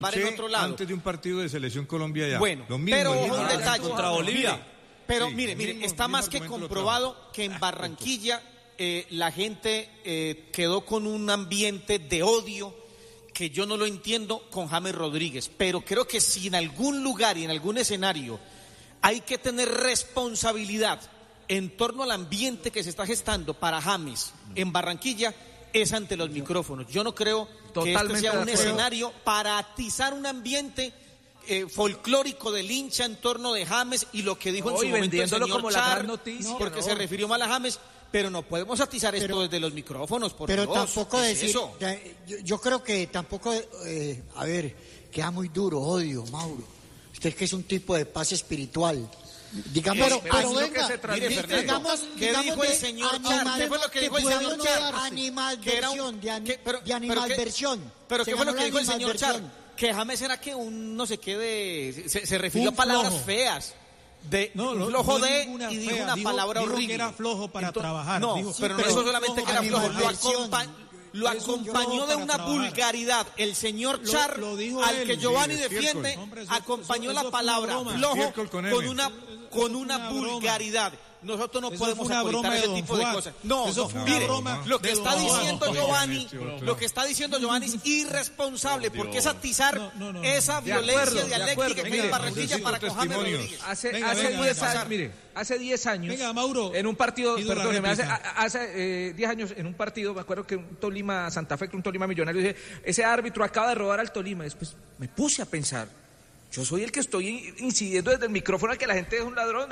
en otro lado. Antes de un partido de Selección Colombia ya. Bueno, lo mismo, pero ojo un detalle. Contra Bolivia. Pero sí, mire, está más que comprobado que en Barranquilla la gente quedó con un ambiente de odio que yo no lo entiendo con James Rodríguez. Pero creo que si en algún lugar y en algún escenario hay que tener responsabilidad en torno al ambiente que se está gestando para James en Barranquilla, es ante los micrófonos. Yo no creo que este sea un escenario para atizar un ambiente folclórico del hincha en torno de James y lo que dijo en su momento el señor como Char, la gran noticia, porque se refirió mal a James, pero no podemos atizar esto desde los micrófonos, por pero Dios. Tampoco decir, eso? yo creo que tampoco, a ver, queda muy duro, odio, Mauro. Usted que es un tipo de paz espiritual. Digamos, pero venga, mire, Fernando, ¿qué dijo el señor Char? ¿Qué fue lo que dijo el señor Char? Animalversión, de animalversión. Pero ¿qué fue lo que dijo el señor Char? Que James era que un no sé qué de... Se refirió a palabras feas. Flojo de y dijo una palabra horrible. Dijo que era flojo para trabajar. No, dijo, pero no eso solamente que era flojo, lo acompañó de una vulgaridad. El señor Char, al que Giovanni defiende, acompañó la palabra flojo con una vulgaridad. Nosotros no podemos apolitar ese tipo de cosas. No, mire, lo que está diciendo Giovanni es irresponsable, porque es atizar esa violencia dialéctica que hay en Barranquilla para con James Rodríguez. Hace 10 años, venga, Mauro, en un partido, perdóneme, hace 10 años en un partido, me acuerdo que un Tolima Santa Fe, un Tolima Millonario, dije, ese árbitro acaba de robar al Tolima. Después me puse a pensar, yo soy el que estoy incidiendo desde el micrófono a que la gente es un ladrón,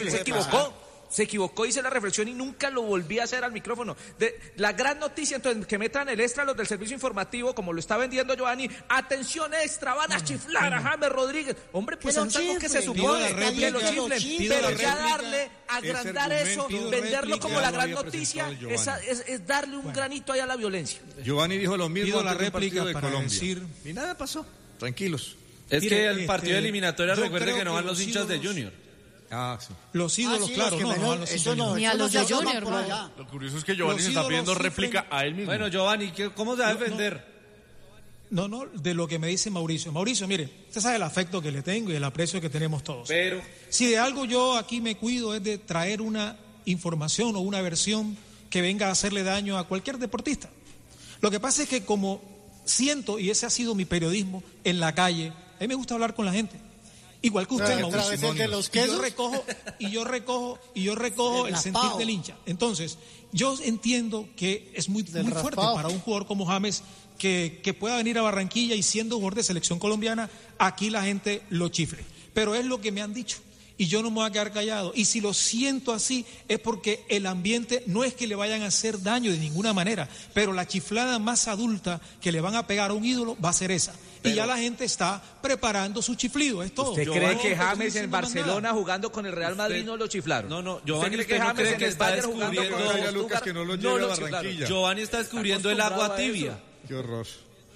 se equivocó, hice la reflexión y nunca lo volví a hacer al micrófono. La gran noticia, entonces, que metan el extra los del servicio informativo, como lo está vendiendo Giovanni, atención extra, van a chiflar a James Rodríguez. Hombre, pues es algo que se supone que lo chiflen, pero ya darle, agrandar eso, venderlo como la gran noticia, es darle un granito ahí a la violencia. Giovanni dijo lo mismo la réplica de para Colombia. decir... Y nada pasó, tranquilos. Es que el partido de eliminatoria, recuerde que no van los hinchas de Junior. Sí. Los ídolos, claro, ni a los de Junior. Lo curioso es que Giovanni se está pidiendo réplica a él mismo. Bueno, Giovanni, ¿cómo se va a defender? No, de lo que me dice Mauricio. Mauricio, mire, usted sabe el afecto que le tengo y el aprecio que tenemos todos. Pero si de algo yo aquí me cuido es de traer una información o una versión que venga a hacerle daño a cualquier deportista. Lo que pasa es que como siento, y ese ha sido mi periodismo en la calle, a mí me gusta hablar con la gente. Igual que usted, Mauricio. Y yo recojo el sentir del hincha. Entonces, yo entiendo que es muy fuerte para un jugador como James que pueda venir a Barranquilla y siendo jugador de selección colombiana, aquí la gente lo chifle. Pero es lo que me han dicho. Y yo no me voy a quedar callado. Y si lo siento así, es porque el ambiente no es que le vayan a hacer daño de ninguna manera, pero la chiflada más adulta que le van a pegar a un ídolo va a ser esa. Y ya la gente está preparando su chiflido, es todo. ¿Usted cree que James en Barcelona jugando con el Real Madrid no lo chiflaron? No, Giovanni, ¿usted no cree que está descubriendo? Giovanni está descubriendo el agua tibia. Qué horror.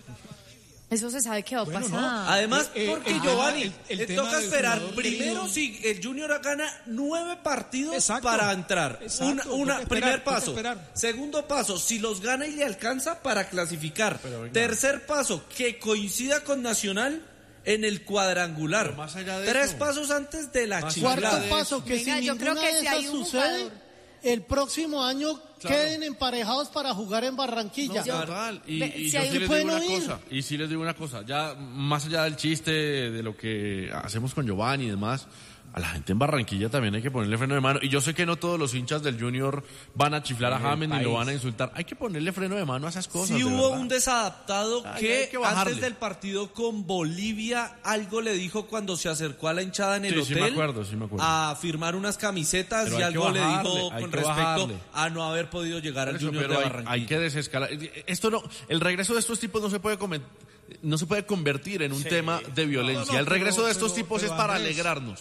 Eso se sabe que va a pasar. No. Además, porque Giovanni, le toca esperar primero río. si el Junior gana 9 partidos para entrar. Primer paso. Segundo paso, si los gana y le alcanza para clasificar. Tercer paso, que coincida con Nacional en el cuadrangular. Más allá de 3 eso. pasos antes de la chiflada. Cuarto paso, que si ninguna de esas sucede, el próximo año queden emparejados para jugar en Barranquilla. Y yo sí les digo una cosa, y sí les digo una cosa, ya más allá del chiste de lo que hacemos con Giovanni y demás, a la gente en Barranquilla también hay que ponerle freno de mano. Y yo sé que no todos los hinchas del Junior van a chiflar a James ni lo van a insultar. Hay que ponerle freno de mano a esas cosas. Sí hubo un desadaptado hay que que bajarle. antes del partido con Bolivia algo le dijo cuando se acercó a la hinchada en el hotel. Sí me acuerdo. A firmar unas camisetas. Pero y algo le dijo hay con que respecto bajarle. a no haber podido llegar al Junior de Barranquilla. Hay que desescalar. Esto no, el regreso de estos tipos no se puede convertir en un tema de violencia. El regreso de estos tipos es para alegrarnos.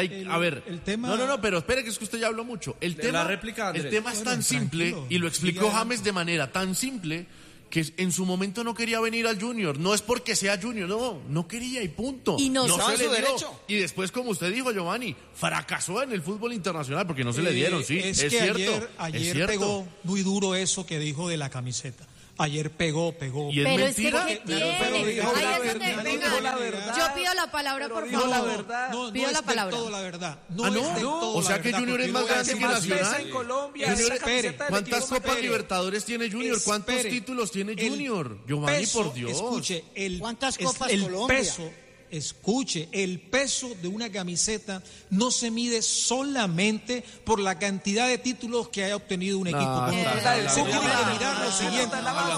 Pero espere, que es que usted ya habló mucho. El tema es tan simple, y lo explicó James de manera tan simple, que en su momento no quería venir al Junior. No es porque sea Junior, no quería y punto. Y no se le dio. Derecho. Y después, como usted dijo, Giovanni, fracasó en el fútbol internacional porque no se le dieron, sí. Es que cierto. Ayer cierto. pegó muy duro eso que dijo de la camiseta. Ayer pegó. ¿Y es pero mentira? Es que dijo la verdad. Yo pido la palabra, por favor. La verdad. Pido la palabra. Todo la verdad. O sea que Junior es más grande que Nacional. En Colombia. ¿Cuántas Copas Libertadores tiene Junior? ¿Cuántos títulos tiene Junior? Giovanni, por Dios. Escuche, ¿cuántas Copas Colombia? Escuche, el peso de una camiseta no se mide solamente por la cantidad de títulos que haya obtenido un equipo. Se tiene que mirar lo siguiente.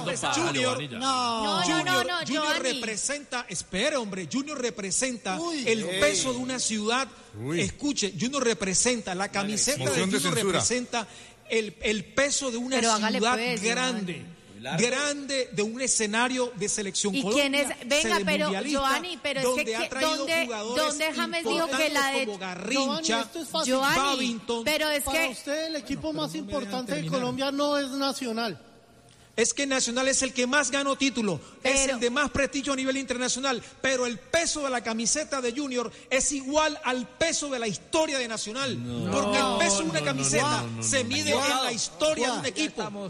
Junior representa, Junior representa el peso de una ciudad. Escuche, Junior representa, la camiseta de Junior representa el peso de una ciudad grande de un escenario de selección Colombia. ¿Y quién es? Venga, pero Giovanni, pero es que ¿dónde James dijo que la de Garrincha, Giovanni, pero es para que usted el equipo más importante de Colombia no es Nacional. Es que Nacional es el que más ganó título, es el de más prestigio a nivel internacional, pero el peso de la camiseta de Junior es igual al peso de la historia de Nacional, porque el peso de una camiseta se mide en la historia de un equipo.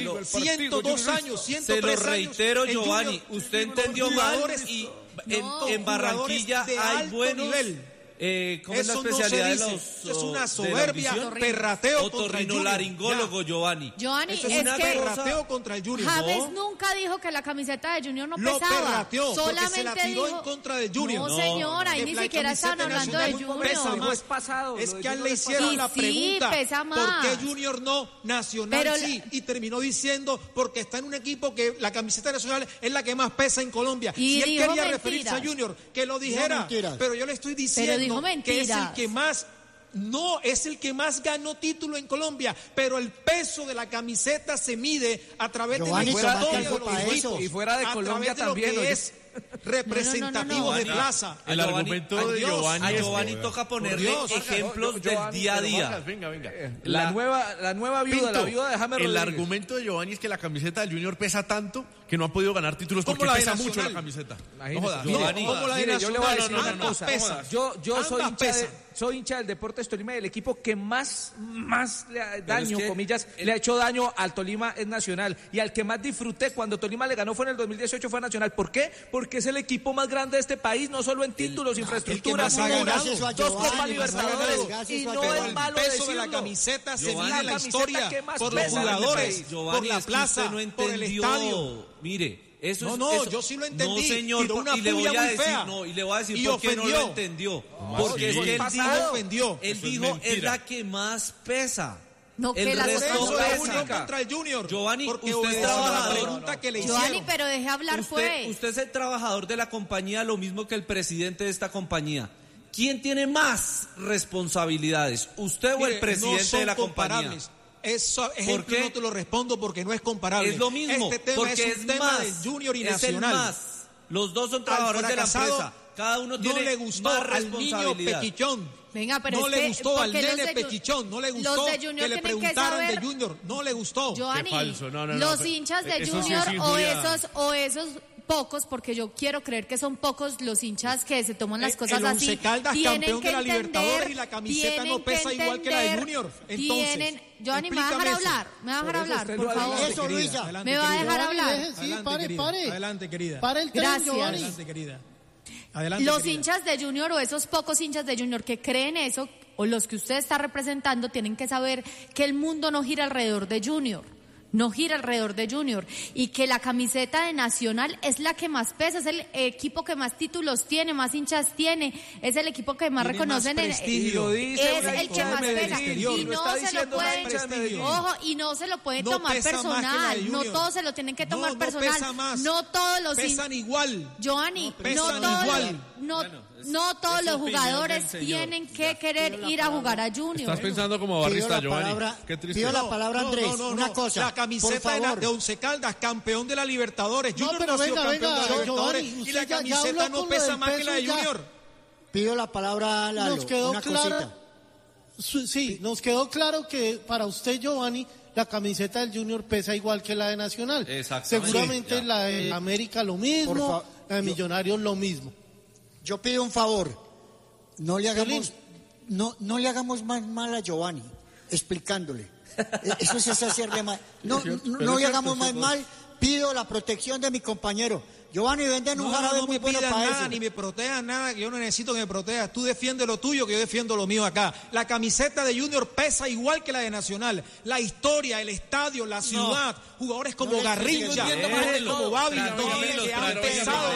102 años, 103 años. Se lo reitero, Giovanni, usted entendió mal y en Barranquilla hay buenos nivel. ¿Cómo es la especialidad de los? Es una soberbia, perrateo contra el Junior. Otorrinolaringólogo, Giovanni. Eso es una perrateo contra el Junior. James nunca dijo que la camiseta de Junior no pesaba. Lo perrateó, solamente porque se la tiró en contra de Junior. No, señor, ahí ni siquiera están hablando de Junior. Pesa más. Es que a él le hicieron la pregunta, pesa más. ¿por qué Junior no? Nacional sí. Y terminó diciendo, porque está en un equipo que la camiseta nacional es la que más pesa en Colombia. Y si él quería referirse a Junior, que lo dijera. Pero yo le estoy diciendo que es el que más, no es el que más ganó título en Colombia, pero el peso de la camiseta se mide a través de la historia de los equipos, y fuera de Colombia también es representativo de plaza. El argumento de Giovanni. A Giovanni toca ponerle ejemplos del día a día. Venga. La nueva viuda, la viuda de James Rodríguez. El argumento de Giovanni es que la camiseta del Junior pesa tanto que no ha podido ganar títulos porque pesa mucho la camiseta. No jodas. Yo le voy a decir una cosa. Soy hincha del Deportes Tolima y el equipo que más le ha hecho daño al Tolima es Nacional. Y al que más disfruté cuando Tolima le ganó fue en el 2018, fue Nacional. ¿Por qué? Porque es el equipo más grande de este país, no solo en títulos, infraestructura, 2 Copas Libertadores. Y no es malo decirlo. El peso de la camiseta se mide en la historia por los jugadores, por la plaza, por el estadio. Mire, yo sí lo entendí. No, señor, y le voy a decir por qué no lo entendió. Porque es que él dijo es la que más pesa. No, el que la resto contra el Junior. Giovanni, porque usted es trabajador. Giovanni, pero deje hablar Usted es el trabajador de la compañía, lo mismo que el presidente de esta compañía. ¿Quién tiene más responsabilidades? ¿Usted o el presidente de la compañía? Eso ejemplo no te lo respondo porque no es comparable. Es lo mismo, este tema porque es un tema del Junior y Nacional. El más. Los dos son trabajadores de la empresa. Cada uno tiene no le gustó más al niño Pechichón. Venga, pero no le gustó al nene Pechichón, no le gustó que le preguntaran de Junior, no le gustó. Giovanni, los hinchas de Junior o esos pocos, porque yo quiero creer que son pocos los hinchas que se toman las cosas así. El Once Caldas campeón de la Libertadores y la camiseta no pesa igual que la de Junior. Entonces, Giovanni, ¿me va a dejar hablar? ¿Me va a dejar hablar, por favor? Eso, Luisa. ¿Me va a dejar hablar? Sí, pare. Adelante, querida. Para el tren, Gracias. Giovanni. Adelante, querida. Los hinchas de Junior o esos pocos hinchas de Junior que creen eso, o los que usted está representando, tienen que saber que el mundo no gira alrededor de Junior. No gira alrededor de Junior, y que la camiseta de Nacional es la que más pesa, es el equipo que más títulos tiene, más hinchas tiene, es el equipo que más reconocen, es el que más pesa, y no se lo pueden, ojo, y no se lo pueden tomar personal, no todos se lo tienen que tomar personal, no todos los pesan igual, Giovanni, no todos los jugadores tienen que querer ir a jugar a Junior. Estás pensando como barrista, Giovanni. Qué triste. Pido la palabra, Andrés. Una cosa. La camiseta de Once Caldas, campeón de la Libertadores. Junior no ha sido campeón de la Libertadores. Y la camiseta no pesa más que la de Junior. Pido la palabra a Lalo. Nos quedó claro. Sí, nos quedó claro que para usted, Giovanni, la camiseta del Junior pesa igual que la de Nacional. Seguramente la de América lo mismo, la de Millonarios lo mismo. Yo pido un favor, no le hagamos más mal a Giovanni, explicándole. Eso es hacerle mal. No le hagamos más mal, pido la protección de mi compañero. Giovanni, venden un jarabe muy bueno para eso. No me pidas nada, ni me protejas nada, que yo no necesito que me protejas. Tú defiendes lo tuyo, que yo defiendo lo mío acá. La camiseta de Junior pesa igual que la de Nacional. La historia, el estadio, la ciudad, jugadores como Garrincha, como Babi, que han pesado.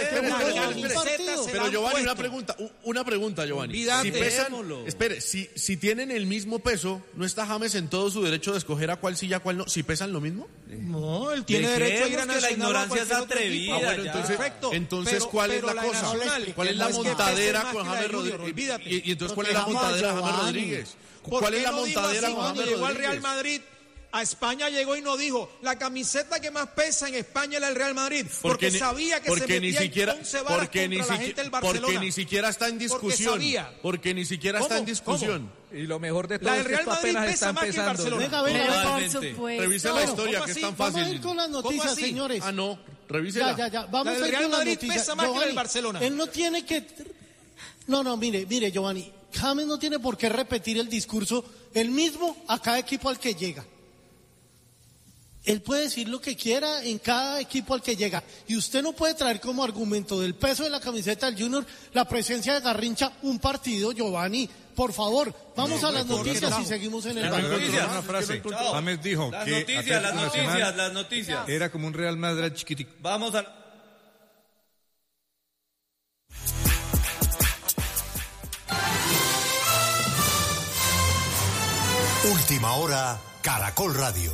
Pero Giovanni, una pregunta, Giovanni. Si pesan, espere, si tienen el mismo peso, ¿no está James en todo su derecho de escoger a cuál sí y a cuál no? ¿Si pesan lo mismo? No, él tiene derecho a ir a Nacional. La ignorancia es atrevida. Entonces, ¿cuál es la cosa? ¿Cuál es la montadera con James Rodríguez? Y entonces, ¿cuál es la montadera de James Rodríguez? ¿Cuál es la montadera con James Rodríguez? Llegó al Real Madrid, a España llegó y no dijo, la camiseta que más pesa en España era el Real Madrid, porque sabía que se metía en 11 balas contra la gente del Barcelona. Porque ni siquiera está en discusión. Porque ni siquiera está en discusión. Y lo mejor de todo es que Real Madrid pesa más que el Barcelona. Revise la historia, que es tan fácil. Vamos a ir con las noticias, señores. Ah, no, revísela. Ya. Vamos a ir con las noticias. Pesa más que el Barcelona. Él no tiene que... No, mire, Giovanni. James no tiene por qué repetir el discurso el mismo a cada equipo al que llega. Él puede decir lo que quiera en cada equipo al que llega. Y usted no puede traer como argumento del peso de la camiseta del Junior la presencia de Garrincha un partido, Giovanni. Por favor, vamos a las noticias y seguimos en el banco. Una frase. James dijo que las noticias. Era como un Real Madrid chiquitico. Vamos a... Última hora, Caracol Radio.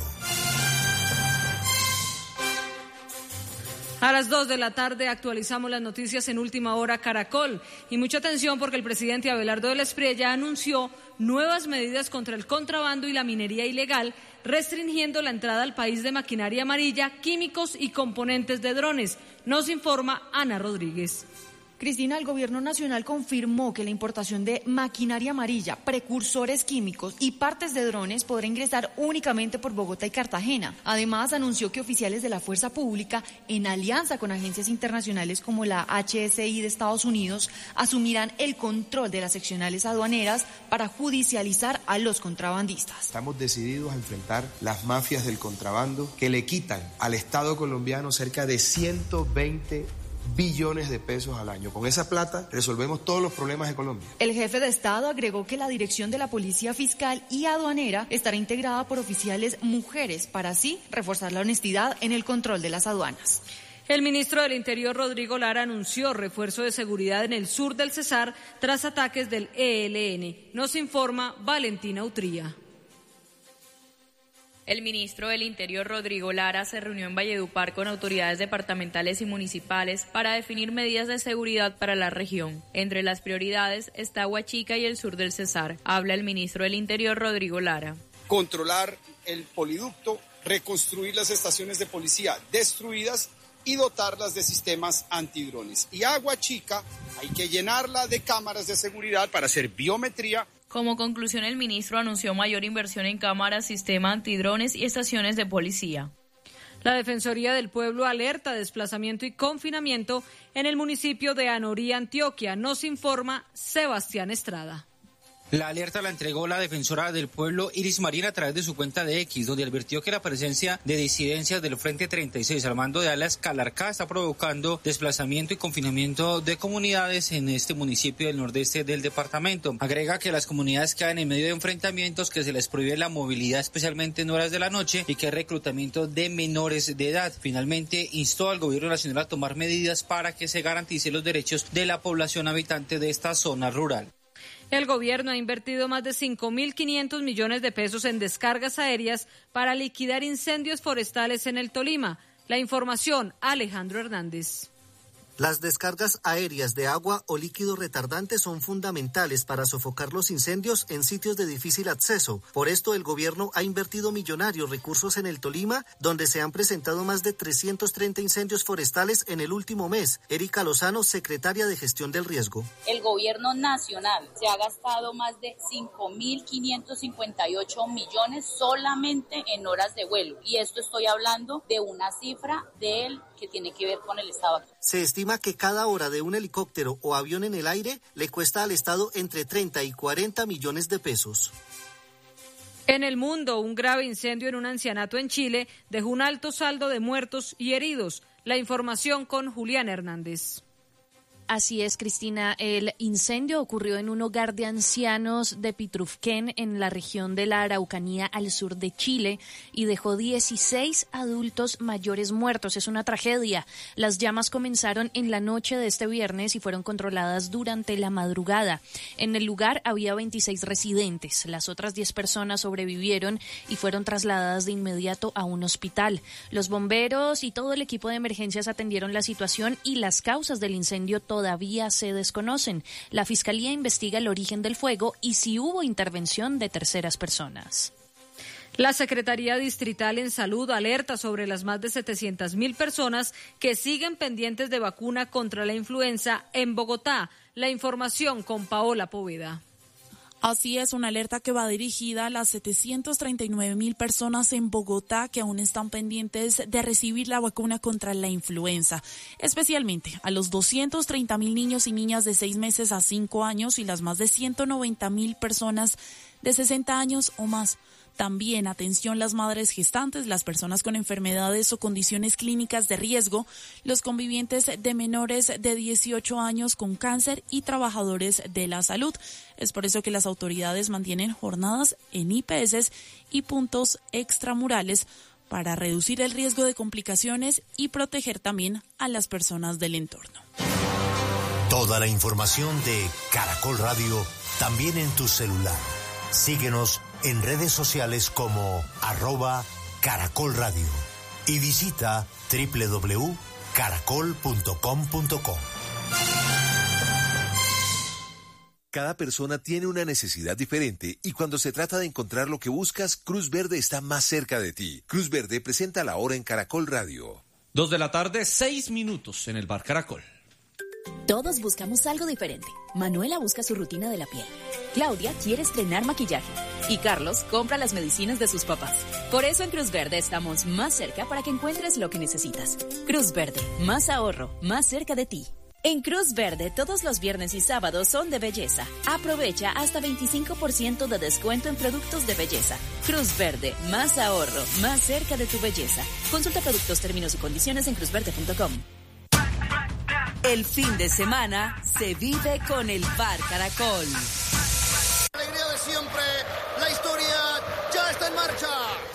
A las 2 de la tarde actualizamos las noticias en Última Hora Caracol. Y mucha atención porque el presidente Abelardo del Espriella anunció nuevas medidas contra el contrabando y la minería ilegal, restringiendo la entrada al país de maquinaria amarilla, químicos y componentes de drones. Nos informa Ana Rodríguez. Cristina, el Gobierno Nacional confirmó que la importación de maquinaria amarilla, precursores químicos y partes de drones podrá ingresar únicamente por Bogotá y Cartagena. Además, anunció que oficiales de la Fuerza Pública, en alianza con agencias internacionales como la HSI de Estados Unidos, asumirán el control de las seccionales aduaneras para judicializar a los contrabandistas. Estamos decididos a enfrentar las mafias del contrabando que le quitan al Estado colombiano cerca de 120 billones de pesos al año. Con esa plata resolvemos todos los problemas de Colombia. El jefe de Estado agregó que la dirección de la Policía Fiscal y Aduanera estará integrada por oficiales mujeres para así reforzar la honestidad en el control de las aduanas. El ministro del Interior, Rodrigo Lara, anunció refuerzo de seguridad en el sur del Cesar tras ataques del ELN. Nos informa Valentina Utría. El ministro del Interior, Rodrigo Lara, se reunió en Valledupar con autoridades departamentales y municipales para definir medidas de seguridad para la región. Entre las prioridades está Huachica y el sur del Cesar. Habla el ministro del Interior, Rodrigo Lara. Controlar el poliducto, reconstruir las estaciones de policía destruidas y dotarlas de sistemas antidrones. Y a Huachica hay que llenarla de cámaras de seguridad para hacer biometría. Como conclusión, el ministro anunció mayor inversión en cámaras, sistema antidrones y estaciones de policía. La Defensoría del Pueblo alerta desplazamiento y confinamiento en el municipio de Anorí, Antioquia. Nos informa Sebastián Estrada. La alerta la entregó la defensora del pueblo Iris Marina a través de su cuenta de X, donde advirtió que la presencia de disidencias del Frente 36 al mando de Alas Calarcá está provocando desplazamiento y confinamiento de comunidades en este municipio del nordeste del departamento. Agrega que las comunidades quedan en medio de enfrentamientos, que se les prohíbe la movilidad especialmente en horas de la noche y que hay reclutamiento de menores de edad. Finalmente instó al gobierno nacional a tomar medidas para que se garanticen los derechos de la población habitante de esta zona rural. El gobierno ha invertido más de 5.500 millones de pesos en descargas aéreas para liquidar incendios forestales en el Tolima. La información, Alejandro Hernández. Las descargas aéreas de agua o líquido retardante son fundamentales para sofocar los incendios en sitios de difícil acceso. Por esto, el gobierno ha invertido millonarios recursos en el Tolima, donde se han presentado más de 330 incendios forestales en el último mes. Erika Lozano, secretaria de Gestión del Riesgo. El gobierno nacional se ha gastado más de 5.558 millones solamente en horas de vuelo. Y esto estoy hablando de una cifra que tiene que ver con el Estado. Se estima que cada hora de un helicóptero o avión en el aire le cuesta al Estado entre 30 y 40 millones de pesos. En el mundo, un grave incendio en un ancianato en Chile dejó un alto saldo de muertos y heridos. La información con Julián Hernández. Así es, Cristina. El incendio ocurrió en un hogar de ancianos de Pitrufquén, en la región de la Araucanía, al sur de Chile, y dejó 16 adultos mayores muertos. Es una tragedia. Las llamas comenzaron en la noche de este viernes y fueron controladas durante la madrugada. En el lugar había 26 residentes. Las otras 10 personas sobrevivieron y fueron trasladadas de inmediato a un hospital. Los bomberos y todo el equipo de emergencias atendieron la situación y las causas del incendio todavía se desconocen. La Fiscalía investiga el origen del fuego y si hubo intervención de terceras personas. La Secretaría Distrital en Salud alerta sobre las más de 700.000 personas que siguen pendientes de vacuna contra la influenza en Bogotá. La información con Paola Poveda. Así es, una alerta que va dirigida a las 739.000 personas en Bogotá que aún están pendientes de recibir la vacuna contra la influenza, especialmente a los 230.000 niños y niñas de 6 meses a 5 años y las más de 190.000 personas de 60 años o más. También, atención, las madres gestantes, las personas con enfermedades o condiciones clínicas de riesgo, los convivientes de menores de 18 años con cáncer y trabajadores de la salud. Es por eso que las autoridades mantienen jornadas en IPS y puntos extramurales para reducir el riesgo de complicaciones y proteger también a las personas del entorno. Toda la información de Caracol Radio también en tu celular. Síguenos en redes sociales como @Caracol Radio y visita www.caracol.com.co. Cada persona tiene una necesidad diferente y cuando se trata de encontrar lo que buscas, Cruz Verde está más cerca de ti. Cruz Verde presenta la hora en Caracol Radio. 2:06 p.m. en el Bar Caracol. Todos buscamos algo diferente. Manuela busca su rutina de la piel. Claudia quiere estrenar maquillaje. Y Carlos compra las medicinas de sus papás. Por eso en Cruz Verde estamos más cerca para que encuentres lo que necesitas. Cruz Verde, más ahorro, más cerca de ti. En Cruz Verde, todos los viernes y sábados son de belleza. Aprovecha hasta 25% de descuento en productos de belleza. Cruz Verde, más ahorro, más cerca de tu belleza. Consulta productos, términos y condiciones en cruzverde.com. El fin de semana se vive con el Bar Caracol.